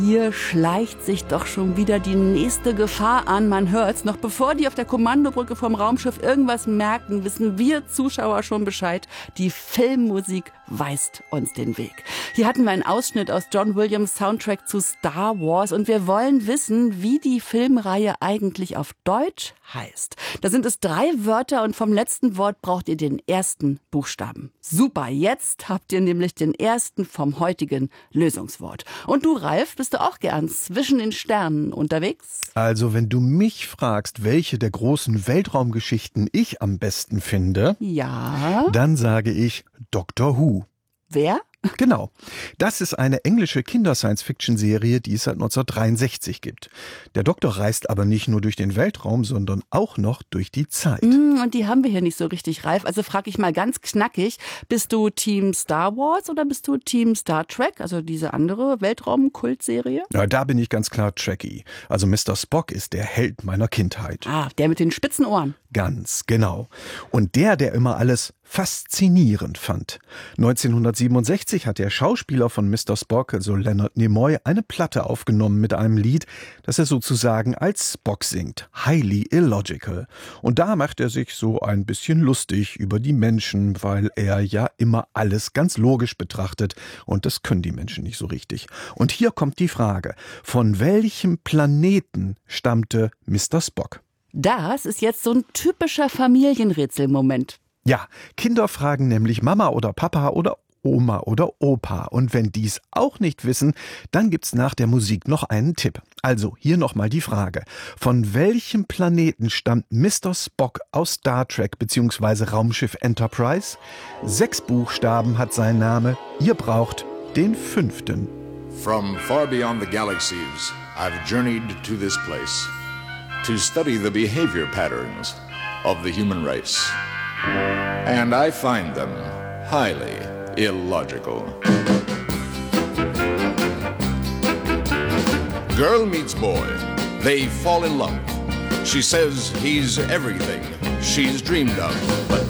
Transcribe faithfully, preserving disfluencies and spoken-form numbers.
Hier schleicht sich doch schon wieder die nächste Gefahr an. Man hört's. Noch bevor die auf der Kommandobrücke vom Raumschiff irgendwas merken, wissen wir Zuschauer schon Bescheid. Die Filmmusik weist uns den Weg. Hier hatten wir einen Ausschnitt aus John Williams' Soundtrack zu Star Wars und wir wollen wissen, wie die Filmreihe eigentlich auf Deutsch heißt. Da sind es drei Wörter und vom letzten Wort braucht ihr den ersten Buchstaben. Super, jetzt habt ihr nämlich den ersten vom heutigen Lösungswort. Und du, Ralf, bist du auch gern zwischen den Sternen unterwegs? Also, wenn du mich fragst, welche der großen Weltraumgeschichten ich am besten finde, ja, dann sage ich Doctor Who. Wer? Genau. Das ist eine englische Kinder-Science-Fiction-Serie, die es seit neunzehnhundertdreiundsechzig gibt. Der Doktor reist aber nicht nur durch den Weltraum, sondern auch noch durch die Zeit. Und die haben wir hier nicht so richtig, Ralf. Also frage ich mal ganz knackig, bist du Team Star Wars oder bist du Team Star Trek, also diese andere Weltraum-Kultserie? Ja, da bin ich ganz klar Trekkie. Also Mister Spock ist der Held meiner Kindheit. Ah, der mit den spitzen Ohren. Ganz genau. Und der, der immer alles faszinierend fand. neunzehnhundertsiebenundsechzig hat der Schauspieler von Mister Spock, also Leonard Nimoy, eine Platte aufgenommen mit einem Lied, das er sozusagen als Spock singt. Highly Illogical. Und da macht er sich so ein bisschen lustig über die Menschen, weil er ja immer alles ganz logisch betrachtet. Und das können die Menschen nicht so richtig. Und hier kommt die Frage, von welchem Planeten stammte Mister Spock? Das ist jetzt so ein typischer Familienrätselmoment. Ja, Kinder fragen nämlich Mama oder Papa oder Oma oder Opa. Und wenn die's auch nicht wissen, dann gibt's nach der Musik noch einen Tipp. Also hier nochmal die Frage. Von welchem Planeten stammt Mister Spock aus Star Trek bzw. Raumschiff Enterprise? Sechs Buchstaben hat sein Name. Ihr braucht den fünften. From far beyond the galaxies, I've journeyed to this place to study the behavior patterns of the human race. And I find them highly illogical. Girl meets boy. They fall in love. She says he's everything she's dreamed of. But